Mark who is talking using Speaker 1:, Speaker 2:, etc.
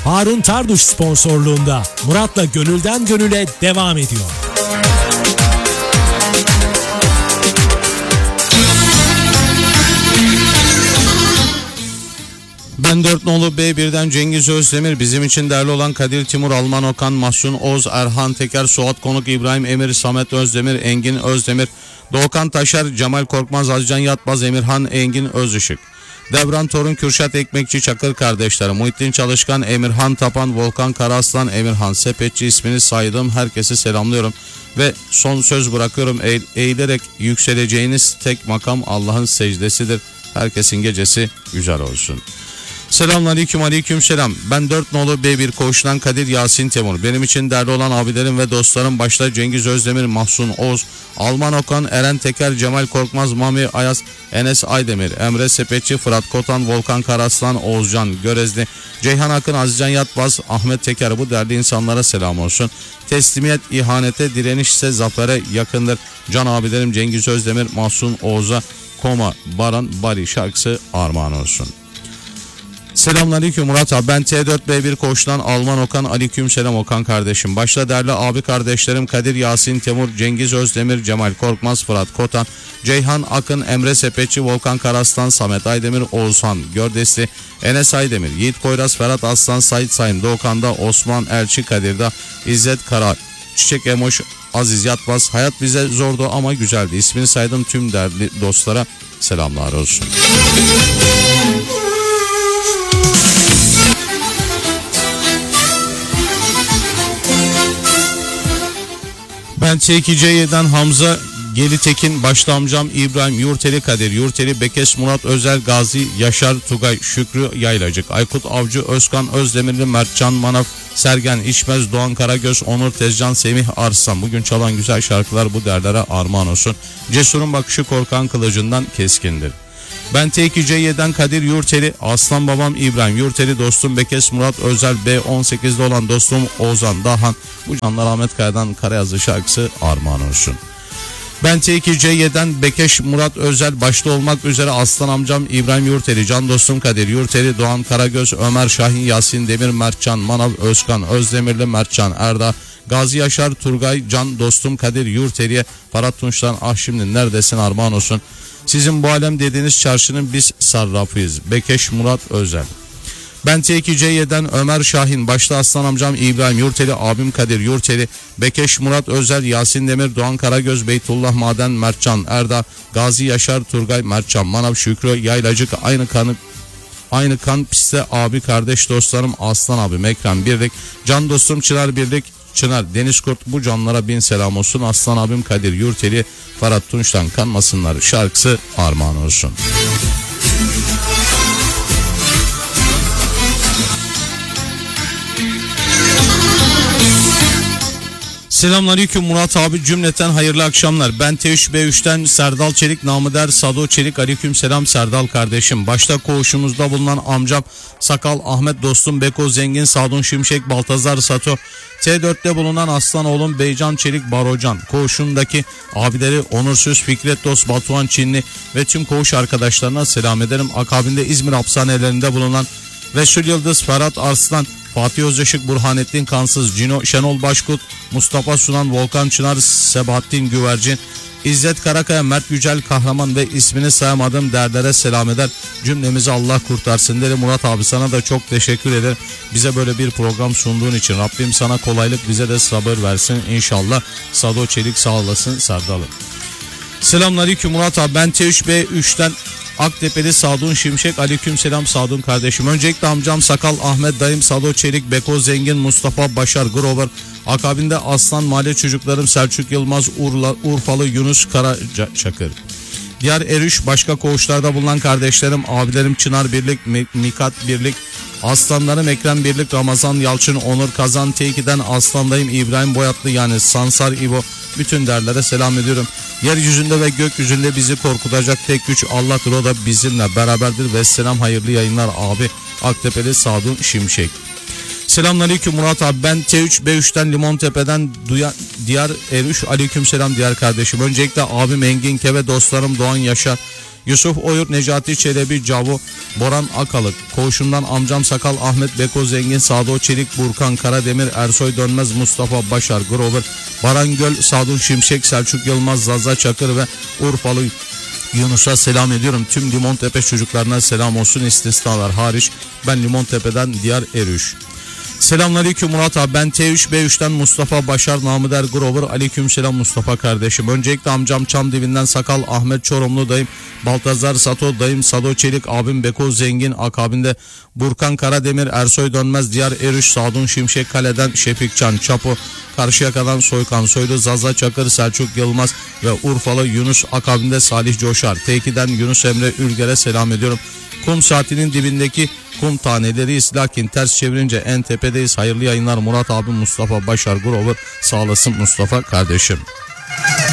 Speaker 1: Harun Tarduş sponsorluğunda Murat'la Gönülden Gönüle devam ediyor.
Speaker 2: Ben 4 nolu B1'den Cengiz Özdemir, bizim için değerli olan Kadir Timur, Alman Okan, Mahsun Oz, Erhan Teker, Suat Konuk, İbrahim Emir, Samet Özdemir, Engin Özdemir, Doğukan Taşar, Cemal Korkmaz, Azcan Yatmaz, Emirhan Engin Özışık, Devran Torun, Kürşat Ekmekçi, Çakır kardeşleri, Muhittin Çalışkan, Emirhan Tapan, Volkan Karaslan, Emirhan Sepetçi, ismini saydığım herkesi selamlıyorum ve son söz bırakıyorum. Eğilerek yükseleceğiniz tek makam Allah'ın secdesidir. Herkesin gecesi güzel olsun. Selamünaleyküm, aleykümselam. Ben 4 nolu B1 koğuştan Kadir Yasin Temur. Benim için değerli olan abilerim ve dostlarım başta Cengiz Özdemir, Mahsun Oz, Alman Okan, Eren Teker, Cemal Korkmaz, Mami Ayaz, Enes Aydemir, Emre Sepetçi, Fırat Kotan, Volkan Karaslan, Oğuzcan Görezli, Ceyhan Akın, Azizcan Yatbaz, Ahmet Teker, bu değerli insanlara selam olsun. Teslimiyet ihanete, direniş ise zafere yakındır. Can abilerim Cengiz Özdemir, Mahsun Oğuz'a Koma, Baran, Bari şarkısı armağan olsun. Selamünaleyküm Murat abi, ben T4B1 koğuştan Alman Okan, aleykümselam Okan kardeşim. Başta değerli abi kardeşlerim Kadir Yasin Temur, Cengiz Özdemir, Cemal Korkmaz, Fırat Kotan, Ceyhan Akın, Emre Sepetçi, Volkan Karaslan, Samet Aydemir, Oğuzhan Gördesli, Enes Aydemir, Yiğit Koyraz, Ferhat Aslan, Sait Sayın, Doğukan'da, Osman Elçi, Kadir'de, İzzet Kara, Çiçek Emoş, Aziz Yatmaz. Hayat bize zordu ama güzeldi. İsmini saydım tüm değerli dostlara selamlar olsun. Ben T2C7'den Hamza Gelitekin, başta amcam İbrahim Yurteli, Kadir Yurteli, Bekes Murat Özel, Gazi Yaşar Tugay, Şükrü Yaylacık, Aykut Avcı, Özkan Özdemirli, Mertcan Manav, Sergen İçmez, Doğan Karagöz, Onur Tezcan, Semih Arslan. Bugün çalan güzel şarkılar bu değerlere armağan olsun. Cesurun bakışı korkan kılıcından keskindir. Ben T2C7'den Kadir Yurteli, aslan babam İbrahim Yurteli, dostum Bekes Murat Özel, B18'de olan dostum Ozan Dahan. Bu canlar Ahmet Kaya'dan Karayazı şarkısı armağan olsun. Ben T2C7'den Bekeş Murat Özel, başta olmak üzere aslan amcam İbrahim Yurteli, can dostum Kadir Yurteli, Doğan Karagöz, Ömer Şahin, Yasin Demir, Mertcan Manav, Özkan Özdemirli, Mertcan Erda, Gazi Yaşar Turgay, can dostum Kadir Yurteli'ye, Ferhat Tunç'tan ah şimdi neredesin armağan olsun. Sizin bu alem dediğiniz çarşının biz sarrafıyız. Bekeş Murat Özel. Ben T2C7'den Ömer Şahin, başta aslan amcam İbrahim Yurteli, abim Kadir Yurteli, Bekeş Murat Özel, Yasin Demir, Doğan Karagöz, Beytullah Maden, Mertcan Erda, Gazi Yaşar Turgay, Mertcan Manav, Şükrü Yaylacık, aynı kan piste abi kardeş dostlarım Aslan abi, Ekrem Birlik, can dostum Çınar Birlik, Çınar Denizkurt, bu canlara bin selam olsun. Aslan abim Kadir Yurteli, Ferhat Tunç'tan kanmasınlar şarkısı armağan olsun. Selamünaleyküm Murat abi, cümleten hayırlı akşamlar. Ben T3B3'ten Serdal Çelik, namı der Sado Çelik, aleykümselam Serdal kardeşim. Başta koğuşumuzda bulunan amcam Sakal Ahmet, dostum Beko Zengin, Sadun Şimşek, Baltazar Sato, T4'te bulunan aslan oğlum Beycan Çelik Barocan, koğuşundaki abileri Onursuz Fikret Dost, Batuhan Çinli ve tüm koğuş arkadaşlarına selam ederim. Akabinde İzmir hapishanelerinde bulunan Resul Yıldız, Ferhat Arslan, Fatih Özdeşik, Burhanettin Kansız, Cino Şenol Başkut, Mustafa Sunan, Volkan Çınar, Sebahattin Güvercin, İzzet Karakaya, Mert Yücel Kahraman ve ismini sayamadığım değerlere selam eder. Cümlemizi Allah kurtarsın derim. Murat abi sana da çok teşekkür ederim. Bize böyle bir program sunduğun için Rabbim sana kolaylık, bize de sabır versin inşallah. Sado Çelik sağ olasın Serdal'ım. Selamünaleyküm Murat abi, ben T3B3'ten Aktepe'li Sadun Şimşek, aleykümselam Sadun kardeşim. Öncelikle amcam Sakal Ahmet, dayım Sado Çelik, Beko Zengin, Mustafa Başar Grover, akabinde Aslan Mahalle çocuklarım Selçuk Yılmaz, Urfalı Yunus Karaçakır. Diğer Erüş başka koğuşlarda bulunan kardeşlerim, abilerim Çınar Birlik, Mikat Birlik, aslanlarım Ekrem Birlik, Ramazan Yalçın, Onur Kazan, T2'den aslandayım İbrahim Boyatlı, yani Sansar İbo, bütün derlere selam ediyorum. Yeryüzünde ve gökyüzünde bizi korkutacak tek güç Allah'tır, o da bizimle beraberdir. Ve selam, hayırlı yayınlar abi. Aktepe'li Sadun Şimşek. Selamünaleyküm Murat abi, ben T3B3'ten Limontepe'den Diyar Erüş, aleykümselam Diyar kardeşim. Öncelikle abim Engin Keve, dostlarım Doğan Yaşar, Yusuf Oyur, Necati Çelebi, Cavu, Boran Akalık, koğuşundan amcam Sakal, Ahmet Beko Zengin, Sado Çelik, Burkan Karademir, Ersoy Dönmez, Mustafa Başar, Grover, Baran Göl, Sadun Şimşek, Selçuk Yılmaz, Zaza Çakır ve Urfalı Yunus'a selam ediyorum. Tüm Limontepe çocuklarına selam olsun, istisnalar hariç. Ben Limontepe'den Diyar Erüş. Selamünaleyküm Murat abi, ben T3B3'ten Mustafa Başar, namı der Grover. Aleykümselam Mustafa kardeşim. Öncelikle amcam Çam Dibinden Sakal, Ahmet Çorumlu dayım, Baltazar Sato dayım, Sado Çelik abim, Beko Zengin, akabinde Burkan Karademir, Ersoy Dönmez, Diyar Erüş, Sadun Şimşek Kale'den Şefik Can Çapo, Karşıyaka'dan Soykan Soylu, Zaza Çakır, Selçuk Yılmaz ve Urfalı Yunus, akabinde Salih Coşar. T2'den Yunus Emre Ülger'e selam ediyorum. Kum saatinin dibindeki kum taneleriyiz, lakin ters çevirince en tepedeyiz. Hayırlı yayınlar Murat abi, Mustafa Başar, Grover. Sağ olasın Mustafa kardeşim.